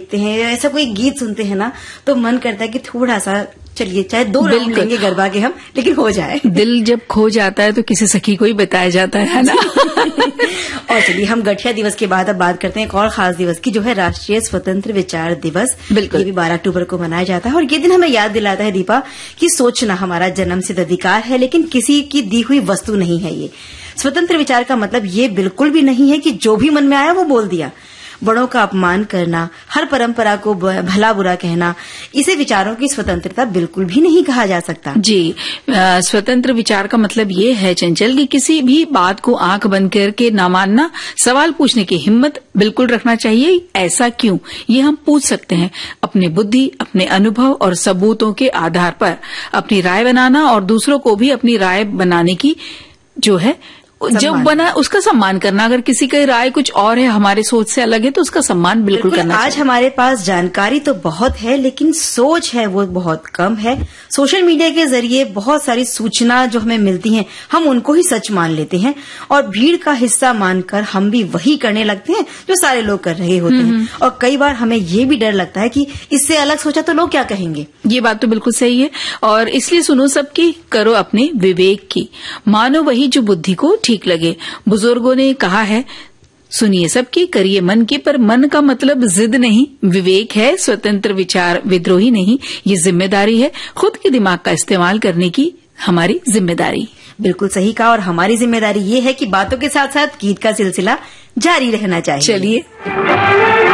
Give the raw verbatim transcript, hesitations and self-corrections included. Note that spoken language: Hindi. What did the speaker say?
देखते हैं, ऐसा कोई गीत सुनते हैं ना, तो मन करता है कि थोड़ा सा चलिए चाहे दो राउंड लेंगे गरबा के हम, लेकिन हो जाए। दिल जब खो जाता है तो किसी सखी को ही बताया जाता है ना। और चलिए हम गठिया दिवस के बाद अब बात करते हैं एक और खास दिवस की, जो है राष्ट्रीय स्वतंत्र विचार दिवस। बिल्कुल, ये भी बारह अक्टूबर को मनाया जाता है और ये दिन हमें याद दिलाता है दीपा कि सोचना हमारा जन्मसिद्ध अधिकार है, लेकिन किसी की दी हुई वस्तु नहीं है। ये स्वतंत्र विचार का मतलब ये बिल्कुल भी नहीं है कि जो भी मन में आया वो बोल दिया। बड़ों का अपमान करना, हर परंपरा को भला बुरा कहना, इसे विचारों की स्वतंत्रता बिल्कुल भी नहीं कहा जा सकता। जी, आ, स्वतंत्र विचार का मतलब ये है चंचल कि किसी भी बात को आंख बंद करके ना मानना, सवाल पूछने की हिम्मत बिल्कुल रखना चाहिए। ऐसा क्यों, ये हम पूछ सकते हैं। अपनी बुद्धि, अपने अनुभव और सबूतों के आधार पर अपनी राय बनाना और दूसरों को भी अपनी राय बनाने की जो है जब बना उसका सम्मान करना। अगर किसी की राय कुछ और है, हमारे सोच से अलग है, तो उसका सम्मान बिल्कुल, बिल्कुल करना आज चाहिए। हमारे पास जानकारी तो बहुत है, लेकिन सोच है वो बहुत कम है। सोशल मीडिया के जरिए बहुत सारी सूचना जो हमें मिलती हैं, हम उनको ही सच मान लेते हैं और भीड़ का हिस्सा मानकर हम भी वही करने लगते हैं जो सारे लोग कर रहे होते हैं। और कई बार हमें ये भी डर लगता है कि इससे अलग सोचा तो लोग क्या कहेंगे। ये बात तो बिल्कुल सही है, और इसलिए सुनो सबकी, करो अपने विवेक की, मानो वही जो बुद्धि को ठीक लगे। बुजुर्गों ने कहा है, सुनिए सबकी, करिए मन की, पर मन का मतलब जिद नहीं, विवेक है। स्वतंत्र विचार विद्रोही नहीं, ये जिम्मेदारी है। खुद के दिमाग का इस्तेमाल करने की हमारी जिम्मेदारी। बिल्कुल सही कहा, और हमारी जिम्मेदारी ये है कि बातों के साथ साथ गीत का सिलसिला जारी रहना चाहिए। चलिए।